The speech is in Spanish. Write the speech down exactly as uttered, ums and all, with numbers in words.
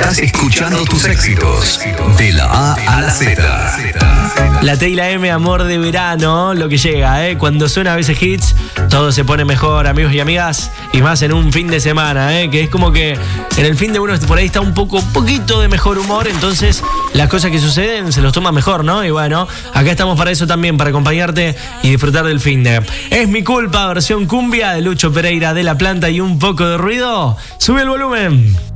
Estás escuchando tus éxitos de la A a la Z. La T y la M, amor de verano, lo que llega, ¿eh? Cuando suena a veces hits, todo se pone mejor, amigos y amigas, y más en un fin de semana, ¿eh? Que es como que en el fin de uno por ahí está un poco, poquito de mejor humor, entonces las cosas que suceden se los toma mejor, ¿no? Y bueno, acá estamos para eso también, para acompañarte y disfrutar del fin de. Es mi culpa, versión cumbia de Lucho Pereira de La Planta y un poco de ruido. Sube el volumen.